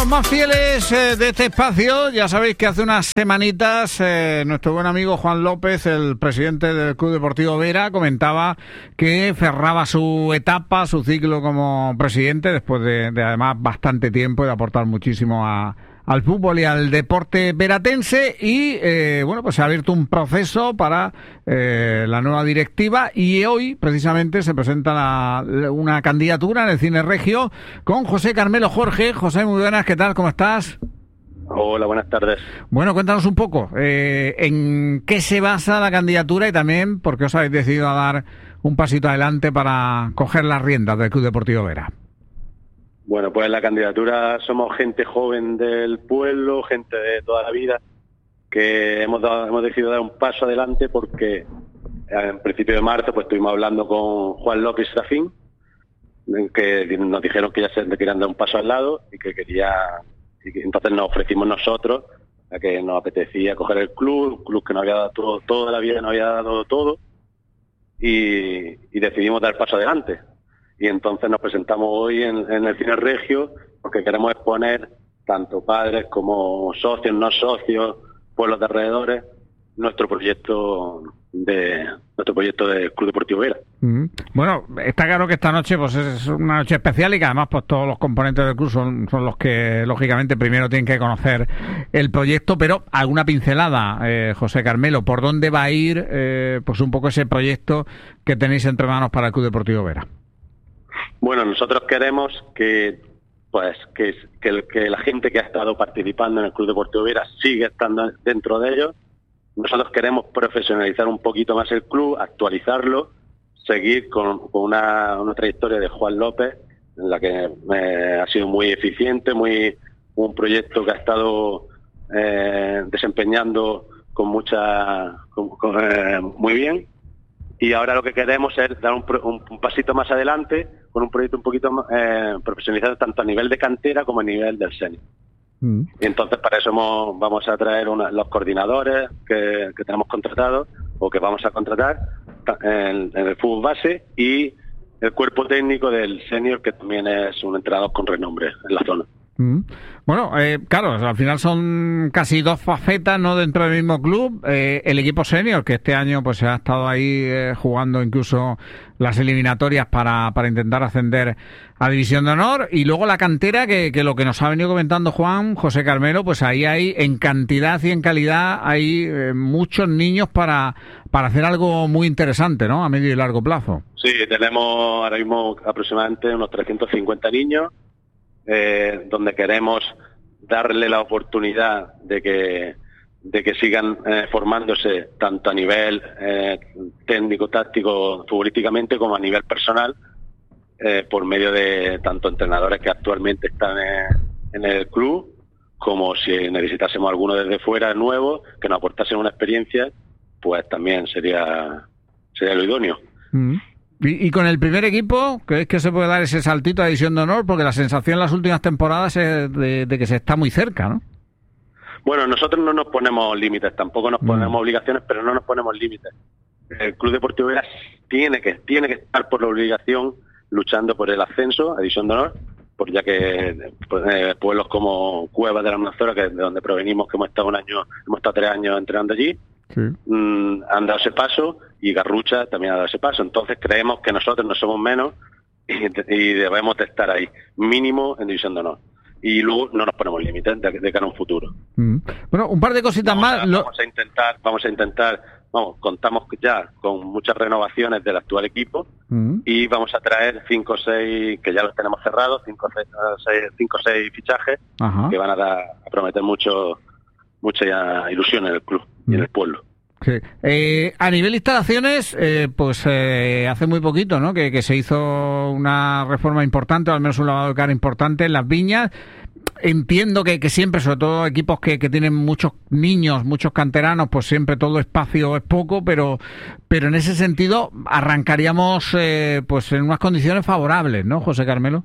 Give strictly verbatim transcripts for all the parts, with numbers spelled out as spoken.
más fieles eh, de este espacio, ya sabéis que hace unas semanitas eh, nuestro buen amigo Juan López, el presidente del Club Deportivo Vera, comentaba que cerraba su etapa, su ciclo como presidente, después de, de además bastante tiempo y de aportar muchísimo a, al fútbol y al deporte veratense, y eh, bueno, pues se ha abierto un proceso para eh, la nueva directiva, y hoy precisamente se presenta la, una candidatura en el Cine Regio con José Carmelo Jorge. José, muy buenas, ¿qué tal? ¿Cómo estás? Hola, buenas tardes. Bueno, cuéntanos un poco eh, en qué se basa la candidatura y también por qué os habéis decidido a dar un pasito adelante para coger las riendas del Club Deportivo Vera. Bueno, pues la candidatura somos gente joven del pueblo, gente de toda la vida, que hemos dado, hemos decidido dar un paso adelante porque en principio de marzo pues estuvimos hablando con Juan López y Serafín, que nos dijeron que ya se querían dar un paso al lado y que quería, y que entonces nos ofrecimos nosotros a que nos apetecía coger el club, un club que nos había dado todo, toda la vida nos había dado todo, y, y decidimos dar paso adelante. Y entonces nos presentamos hoy en, en el Cine Regio porque queremos exponer tanto padres como socios, no socios, pueblos de alrededores, nuestro proyecto de nuestro proyecto de Club Deportivo Vera. Mm. Bueno, está claro que esta noche pues es una noche especial y que además pues todos los componentes del club son, son los que lógicamente primero tienen que conocer el proyecto, pero alguna pincelada, eh, José Carmelo, ¿por dónde va a ir eh, pues un poco ese proyecto que tenéis entre manos para el Club Deportivo Vera? Bueno, nosotros queremos que pues que, que, que la gente que ha estado participando en el Club Deportivo Vera siga estando dentro de ellos. Nosotros queremos profesionalizar un poquito más el club, actualizarlo, seguir con, con una, una trayectoria de Juan López, en la que eh, ha sido muy eficiente, muy un proyecto que ha estado eh, desempeñando con mucha con, con, eh, muy bien. Y ahora lo que queremos es dar un, un, un pasito más adelante con un proyecto un poquito eh, profesionalizado tanto a nivel de cantera como a nivel del senior. Mm. Y entonces para eso hemos, vamos a traer una, los coordinadores que, que tenemos contratados o que vamos a contratar en, en el fútbol base, y el cuerpo técnico del senior, que también es un entrenador con renombre en la zona. Mm. Bueno, eh, claro, al final son casi dos facetas, ¿no?, dentro del mismo club. Eh, el equipo senior, que este año pues se ha estado ahí eh, jugando incluso las eliminatorias para, para intentar ascender a División de Honor, y luego la cantera, que, que lo que nos ha venido comentando Juan, José Carmelo, pues ahí hay en cantidad y en calidad hay eh, muchos niños para, para hacer algo muy interesante, ¿no?, a medio y largo plazo. Sí, tenemos ahora mismo aproximadamente unos trescientos cincuenta niños, Eh, donde queremos darle la oportunidad de que de que sigan eh, formándose tanto a nivel eh, técnico, táctico, futbolísticamente, como a nivel personal, eh, por medio de tanto entrenadores que actualmente están en, en el club, como si necesitásemos alguno desde fuera nuevo que nos aportase una experiencia, pues también sería sería lo idóneo. Mm. Y, y con el primer equipo, ¿crees que se puede dar ese saltito a División de Honor? Porque la sensación en las últimas temporadas es de, de que se está muy cerca, ¿no? Bueno, nosotros no nos ponemos límites, tampoco nos ponemos mm. obligaciones, pero no nos ponemos límites. El Club Deportivo Vera tiene que tiene que estar por la obligación luchando por el ascenso a División de Honor, por ya que pues, eh, pueblos como Cuevas de la Manzora, que es de donde provenimos, que hemos estado un año, hemos estado tres años entrenando allí, sí. mmm, han dado ese paso, y Garrucha también ha dado ese paso. Entonces creemos que nosotros no somos menos y, y debemos de estar ahí, mínimo en División de Honor. Y luego no nos ponemos límites de, de cara a un futuro. Mm. Bueno, un par de cositas vamos más. A, lo... Vamos a intentar, vamos a intentar, vamos, contamos ya con muchas renovaciones del actual equipo, mm. y vamos a traer cinco o seis, que ya los tenemos cerrados, cinco o seis, seis, cinco, seis fichajes. Ajá. Que van a, dar, a prometer mucho, mucha ilusión en el club mm. y en el pueblo. Sí. Eh, a nivel de instalaciones, eh, pues eh, hace muy poquito, ¿no?, que, que se hizo una reforma importante, o al menos un lavado de cara importante en las Viñas. Entiendo que, que siempre, sobre todo equipos que, que tienen muchos niños, muchos canteranos, pues siempre todo espacio es poco, pero pero en ese sentido arrancaríamos eh, pues en unas condiciones favorables, ¿no, José Carmelo?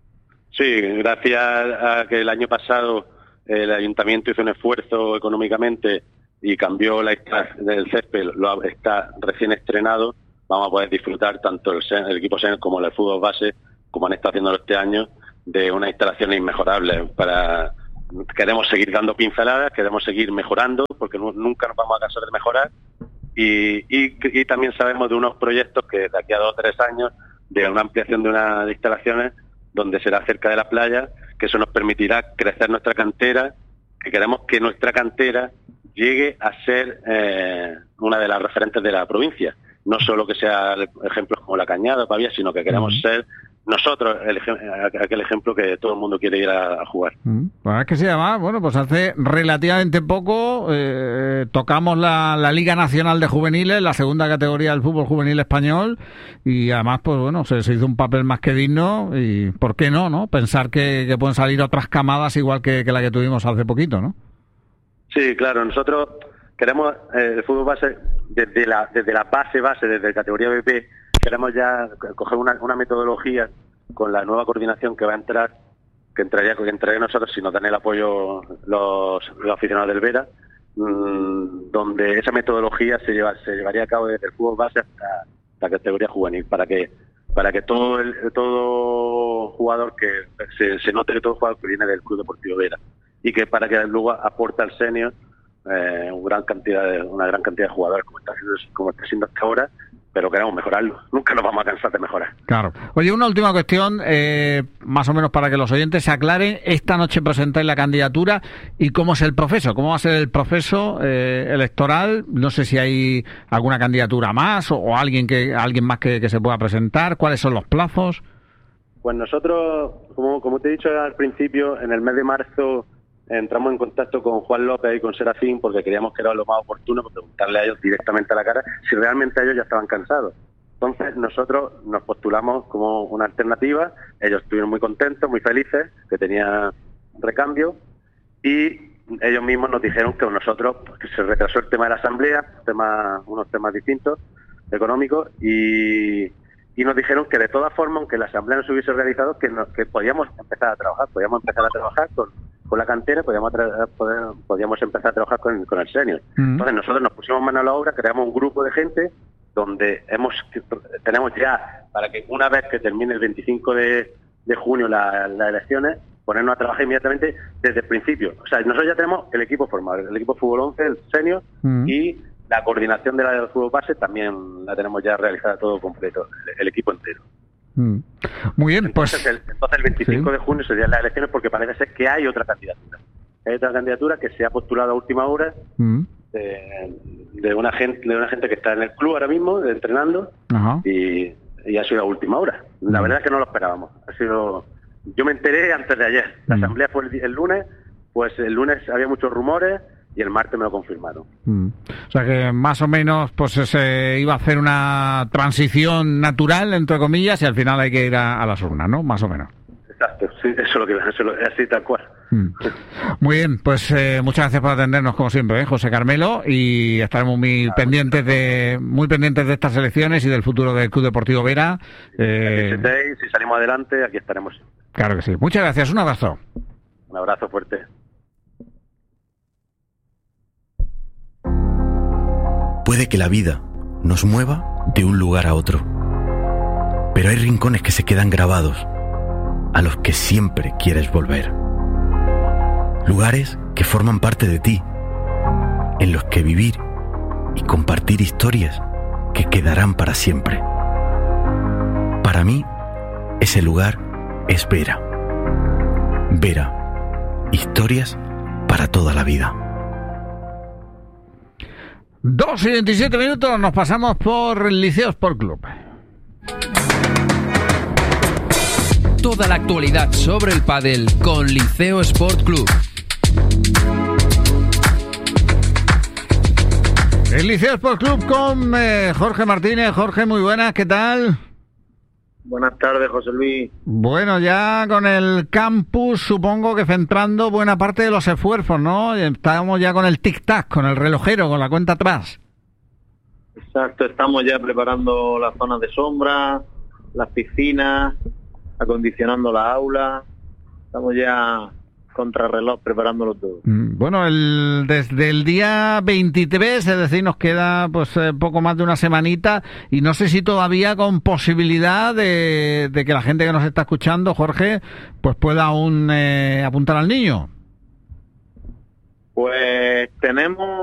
Sí, gracias a que el año pasado el ayuntamiento hizo un esfuerzo económicamente y cambió la del césped, lo está recién estrenado, vamos a poder disfrutar tanto el, el equipo senior como el fútbol base, como han estado haciéndolo este año, de unas instalaciones inmejorables. Para queremos seguir dando pinceladas, queremos seguir mejorando, porque no, nunca nos vamos a cansar de mejorar. Y, y, y también sabemos de unos proyectos que de aquí a dos o tres años, de una ampliación de unas instalaciones donde será cerca de la playa, que eso nos permitirá crecer nuestra cantera, que queremos que nuestra cantera llegue a ser eh, una de las referentes de la provincia. No solo que sea ejemplos como La Cañada o Pavía, sino que queremos mm. ser nosotros el, aquel ejemplo que todo el mundo quiere ir a, a jugar. Mm. Pues es que se llama, bueno, pues hace relativamente poco eh, tocamos la, la Liga Nacional de Juveniles, la segunda categoría del fútbol juvenil español, y además, pues bueno, se, se hizo un papel más que digno, y ¿por qué no, no? Pensar que, que pueden salir otras camadas igual que, que la que tuvimos hace poquito, ¿no? Sí, claro, nosotros queremos eh, el fútbol base desde la desde la base base, desde la categoría B P, queremos ya coger una, una metodología con la nueva coordinación que va a entrar, que entraría, que entraría nosotros si nos dan el apoyo los, los aficionados del Vera, mmm, donde esa metodología se lleva, se llevaría a cabo desde el fútbol base hasta la categoría juvenil, para que para que todo el, todo jugador que se, se note que todo jugador que viene del Club Deportivo Vera, y que para que luego aporte al senior eh, una gran cantidad de, una gran cantidad de jugadores como está haciendo, como está siendo hasta ahora, pero queremos mejorarlo. Nunca nos vamos a cansar de mejorar. Claro. Oye, una última cuestión, eh, más o menos para que los oyentes se aclaren. Esta noche presentáis la candidatura, y ¿cómo es el proceso? ¿Cómo va a ser el proceso eh, electoral? No sé si hay alguna candidatura más o, o alguien que alguien más que, que se pueda presentar. ¿Cuáles son los plazos? Pues nosotros, como, como te he dicho al principio, en el mes de marzo entramos en contacto con Juan López y con Serafín porque creíamos que era lo más oportuno preguntarle a ellos directamente a la cara si realmente ellos ya estaban cansados. Entonces nosotros nos postulamos como una alternativa, ellos estuvieron muy contentos, muy felices, que tenía recambio, y ellos mismos nos dijeron que nosotros, pues, que se retrasó el tema de la asamblea, temas, unos temas distintos, económicos, y, y nos dijeron que de todas formas, aunque la asamblea no se hubiese realizado, que, nos, que podíamos empezar a trabajar, podíamos empezar a trabajar con con la cantera, podíamos, tra- poder, podíamos empezar a trabajar con, con el senior. Uh-huh. Entonces nosotros nos pusimos mano a la obra, creamos un grupo de gente donde hemos tenemos ya, para que una vez que termine el veinticinco de junio las la elecciones, ponernos a trabajar inmediatamente desde el principio. O sea, nosotros ya tenemos el equipo formado, el equipo fútbol once, el senior, uh-huh. y la coordinación de la del fútbol base también la tenemos ya realizada todo completo, el, el equipo entero. Mm. Muy bien, entonces, pues... El, entonces el veinticinco sí. de junio serían las elecciones, porque parece ser que hay otra candidatura. Hay otra candidatura que se ha postulado a última hora mm. de, de, una gente, de una gente que está en el club ahora mismo, de, entrenando, Ajá. y, y ha sido a última hora. La mm. verdad es que no lo esperábamos. Ha sido... Yo me enteré antes de ayer. La mm. asamblea fue el, el lunes, pues el lunes había muchos rumores, y el martes me lo confirmaron. Mm. O sea que más o menos pues se iba a hacer una transición natural, entre comillas, y al final hay que ir a, a las urnas, ¿no? Más o menos. Exacto, sí, eso es lo que eso es así tal cual. Mm. Muy bien, pues eh, muchas gracias por atendernos como siempre, ¿eh, José Carmelo? Y estaremos muy claro, pendientes de muy pendientes de estas elecciones y del futuro del Club Deportivo Vera. Eh... Si salimos adelante, aquí estaremos. Claro que sí. Muchas gracias, un abrazo. Un abrazo fuerte. Puede que la vida nos mueva de un lugar a otro, pero hay rincones que se quedan grabados, a los que siempre quieres volver. Lugares que forman parte de ti, en los que vivir y compartir historias que quedarán para siempre. Para mí, ese lugar es Vera. Vera, historias para toda la vida. Dos y veintisiete minutos, nos pasamos por el Liceo Sport Club. Toda la actualidad sobre el pádel con Liceo Sport Club. El Liceo Sport Club con eh, Jorge Martínez. Jorge, muy buenas, ¿qué tal? Buenas tardes, José Luis. Bueno, ya con el campus supongo que centrando buena parte de los esfuerzos, ¿no? Estamos ya con el tic-tac, con el relojero, con la cuenta atrás. Exacto, estamos ya preparando las zonas de sombra, las piscinas, acondicionando la aula. Estamos ya contrarreloj preparándolo todo. Bueno, el, desde el día veintitrés, es decir, nos queda pues eh, poco más de una semanita y no sé si todavía con posibilidad de, de que la gente que nos está escuchando, Jorge, pues pueda aún eh, apuntar al niño. Pues tenemos